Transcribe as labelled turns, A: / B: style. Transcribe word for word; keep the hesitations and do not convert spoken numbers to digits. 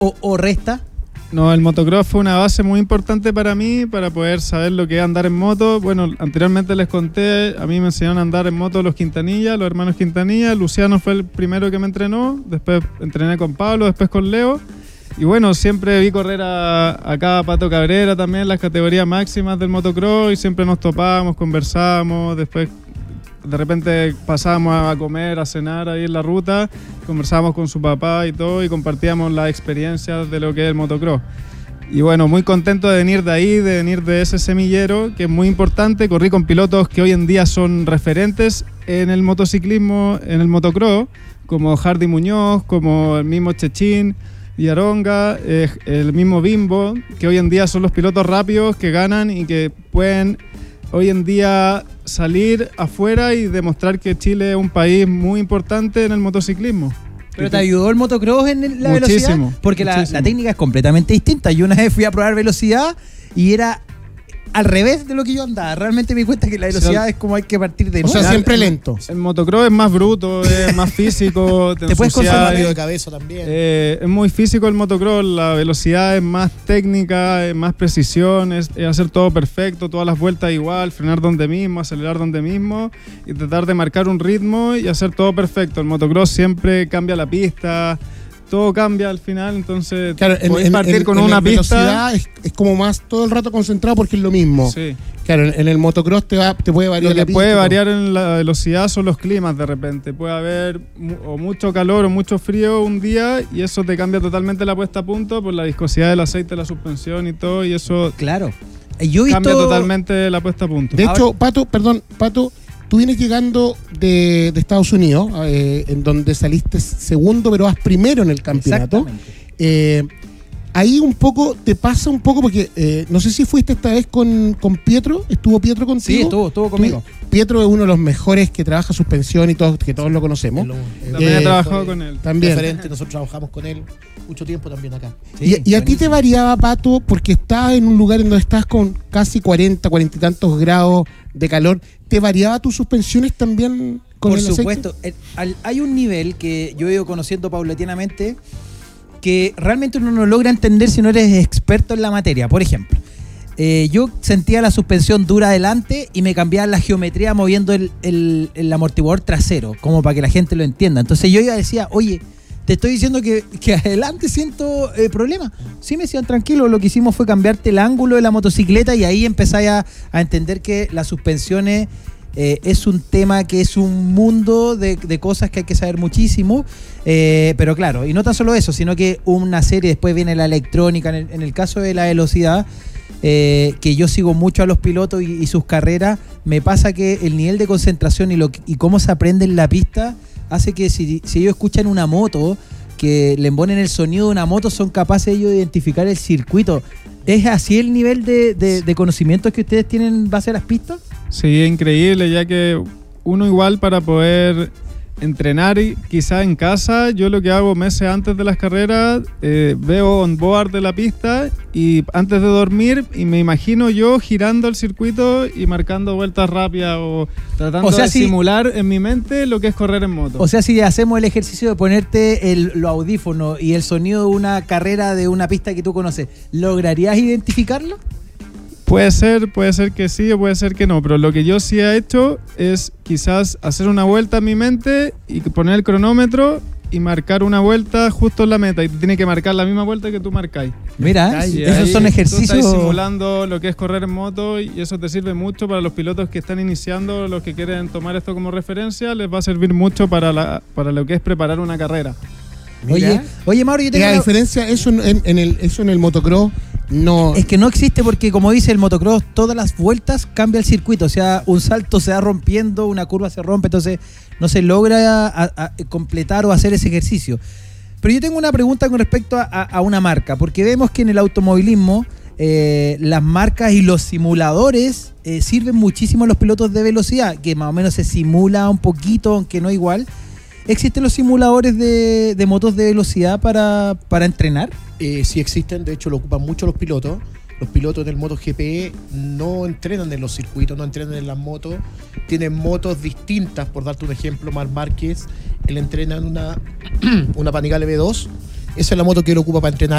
A: o, o resta?
B: No, el motocross fue una base muy importante para mí, para poder saber lo que es andar en moto. Bueno, anteriormente les conté, a mí me enseñaron a andar en moto los Quintanilla, los hermanos Quintanilla. Luciano fue el primero que me entrenó, después entrené con Pablo, después con Leo. Y bueno, siempre vi correr a, acá a Pato Cabrera también, las categorías máximas del motocross, y siempre nos topábamos, conversábamos, después de repente pasábamos a comer, a cenar ahí en la ruta, conversábamos con su papá y todo, y compartíamos las experiencias de lo que es el motocross. Y bueno, muy contento de venir de ahí, de venir de ese semillero, que es muy importante. Corrí con pilotos que hoy en día son referentes en el motociclismo, en el motocross, como Hardy Muñoz, como el mismo Chechín y Aronga, eh, el mismo Bimbo, que hoy en día son los pilotos rápidos que ganan y que pueden hoy en día salir afuera y demostrar que Chile es un país muy importante en el motociclismo.
A: ¿Pero te ayudó el motocross en la
B: muchísimo,
A: velocidad? Porque la, la técnica es completamente distinta. Yo una vez fui a probar velocidad y era al revés de lo que yo andaba. Realmente me di cuenta que la velocidad, o sea, es como hay que partir de nuevo.
C: O sea, siempre lento.
B: El motocross es más bruto, es más físico. Te,
A: te puedes conservar
C: rápido de cabeza también.
B: Eh, es muy físico el motocross, la velocidad es más técnica, es más precisión, es, es hacer todo perfecto, todas las vueltas igual, frenar donde mismo, acelerar donde mismo y tratar de marcar un ritmo y hacer todo perfecto. El motocross siempre cambia la pista, todo cambia al final, entonces
C: claro,
B: podés
C: en,
B: partir
C: en,
B: con
C: en
B: una
C: la
B: pista.
C: Es, es como más todo el rato concentrado porque es lo mismo.
B: Sí.
C: Claro, en, en el motocross te, va, te puede variar.
B: Lo que
C: la pista,
B: puede variar en la velocidad son los climas de repente. Puede haber mu o mucho calor o mucho frío un día y eso te cambia totalmente la puesta a punto por la viscosidad del aceite, la suspensión y todo, y eso
A: claro. Yo he
B: cambia
A: visto...
B: totalmente la puesta a punto.
C: De hecho, Pato, perdón, Pato, tú vienes llegando de, de Estados Unidos, eh, en donde saliste segundo, pero vas primero en el campeonato. Eh, ahí un poco, te pasa un poco, porque eh, no sé si fuiste esta vez con, con Pietro, ¿estuvo Pietro contigo?
A: Sí, estuvo, estuvo conmigo.
C: Tú, Pietro es uno de los mejores que trabaja suspensión y todos, que todos lo conocemos.
B: Lo, también eh, he trabajado con él.
C: También.
D: Referente, nosotros trabajamos con él mucho tiempo también acá.
C: Sí, y, y a ti te variaba, Pato, porque estás en un lugar en donde estás con casi cuarenta, cuarenta y tantos grados de calor. ¿Te variaba tus suspensiones también con
A: Por
C: el
A: supuesto.
C: aceite?
A: El, hay un nivel que yo he ido conociendo paulatinamente que realmente uno no logra entender si no eres experto en la materia. Por ejemplo, eh, yo sentía la suspensión dura adelante y me cambiaba la geometría moviendo el, el, el amortiguador trasero, como para que la gente lo entienda. Entonces yo iba y decía, oye, te estoy diciendo que, que adelante siento eh, problemas. Sí, me decían, tranquilo, lo que hicimos fue cambiarte el ángulo de la motocicleta y ahí empezáis a, a entender que las suspensiones eh, es un tema que es un mundo de, de cosas que hay que saber muchísimo. Eh, pero claro, y no tan solo eso, sino que una serie, después viene la electrónica, en el, en el caso de la velocidad, eh, que yo sigo mucho a los pilotos y, y sus carreras, me pasa que el nivel de concentración y, lo, y cómo se aprende en la pista hace que si, si ellos escuchan una moto, que le embonen el sonido de una moto, son capaces ellos de identificar el circuito. ¿Es así el nivel de, de, de conocimientos que ustedes tienen en base a las pistas?
B: Sí, es increíble, ya que uno igual para poder entrenar quizá en casa, yo lo que hago meses antes de las carreras, eh, veo on board de la pista y antes de dormir y me imagino yo girando el circuito y marcando vueltas rápidas o tratando
A: o sea,
B: de
A: si,
B: simular en mi mente lo que es correr en moto.
A: O sea, si hacemos el ejercicio de ponerte el, los audífonos y el sonido de una carrera de una pista que tú conoces, ¿lograrías identificarlo?
B: Puede ser, puede ser que sí o puede ser que no, pero lo que yo sí he hecho es quizás hacer una vuelta en mi mente y poner el cronómetro y marcar una vuelta justo en la meta y te tiene que marcar la misma vuelta que tú marcáis.
A: Mira,
B: y
A: esos son ejercicios.
B: Tú estás simulando lo que es correr en moto y eso te sirve mucho para los pilotos que están iniciando, los que quieren tomar esto como referencia, les va a servir mucho para, la, para lo que es preparar una carrera.
A: Oye, oye, Mauro, yo tengo
C: la
A: una...
C: diferencia, eso en, en el, eso en el motocross no...
A: Es que no existe porque, como dice el motocross, todas las vueltas cambia el circuito. O sea, un salto se va rompiendo, una curva se rompe, entonces no se logra a, a completar o hacer ese ejercicio. Pero yo tengo una pregunta con respecto a, a, a una marca, porque vemos que en el automovilismo eh, las marcas y los simuladores eh, sirven muchísimo a los pilotos de velocidad, que más o menos se simula un poquito, aunque no igual. ¿Existen los simuladores de, de motos de velocidad para, para entrenar?
D: Eh, sí existen, de hecho lo ocupan mucho los pilotos. Los pilotos del MotoGP no entrenan en los circuitos, no entrenan en las motos. Tienen motos distintas, por darte un ejemplo, Marc Márquez, él entrena en una, una Panigale V dos, Esa es la moto que él ocupa para entrenar.